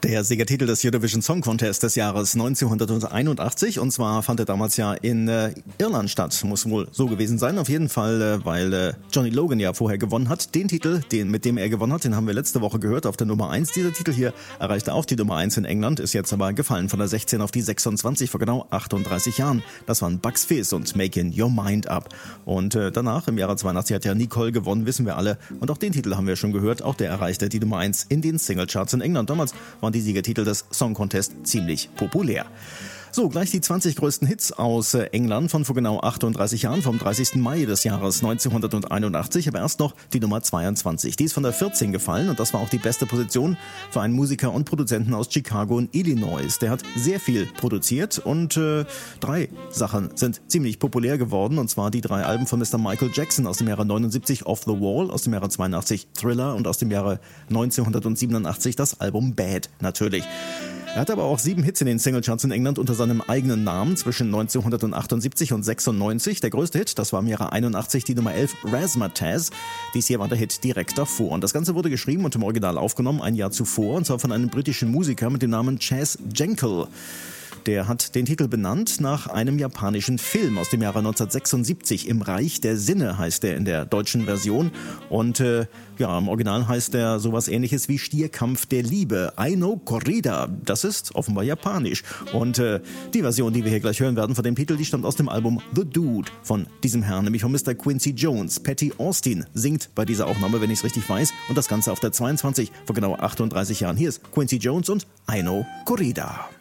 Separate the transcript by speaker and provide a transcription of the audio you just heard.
Speaker 1: Der Siegertitel des Eurovision Song Contest des Jahres 1981, und zwar fand er damals ja in Irland statt, muss wohl so gewesen sein, auf jeden Fall, weil Johnny Logan ja vorher gewonnen hat. Den Titel, mit dem er gewonnen hat, den haben wir letzte Woche gehört auf der Nummer 1. Dieser Titel hier erreichte auch die Nummer 1 in England, ist jetzt aber gefallen von der 16 auf die 26 vor genau 38 Jahren. Das waren Bucks Fizz und Making Your Mind Up. Und danach, im Jahre 82, hat ja Nicole gewonnen, wissen wir alle. Und auch den Titel haben wir schon gehört, auch der erreichte die Nummer 1 in den Singlecharts in England. Damals waren die Siegertitel des Song Contest ziemlich populär. So, gleich die 20 größten Hits aus England von vor genau 38 Jahren, vom 30. Mai des Jahres 1981, aber erst noch die Nummer 22. Die ist von der 14 gefallen und das war auch die beste Position für einen Musiker und Produzenten aus Chicago in Illinois. Der hat sehr viel produziert und 3 Sachen sind ziemlich populär geworden, und zwar die 3 Alben von Mr. Michael Jackson aus dem Jahre 79, Off the Wall, aus dem Jahre 82 Thriller und aus dem Jahre 1987 das Album Bad natürlich. Er hat aber auch 7 Hits in den Singlecharts in England unter seinem eigenen Namen zwischen 1978 und 96. Der größte Hit, das war im Jahre 81 die Nummer 11, Razzmatazz. Dies hier war der Hit direkt davor. Und das Ganze wurde geschrieben und im Original aufgenommen ein Jahr zuvor, und zwar von einem britischen Musiker mit dem Namen Chas Jankel. Der hat den Titel benannt nach einem japanischen Film aus dem Jahre 1976. Im Reich der Sinne heißt er in der deutschen Version. Und im Original heißt er sowas Ähnliches wie Stierkampf der Liebe. Aino Corrida. Das ist offenbar japanisch. Und die Version, die wir hier gleich hören werden von dem Titel, die stammt aus dem Album The Dude von diesem Herrn, nämlich von Mr. Quincy Jones. Patty Austin singt bei dieser Aufnahme, wenn ich es richtig weiß. Und das Ganze auf der 22 vor genau 38 Jahren. Hier ist Quincy Jones und Aino Corrida.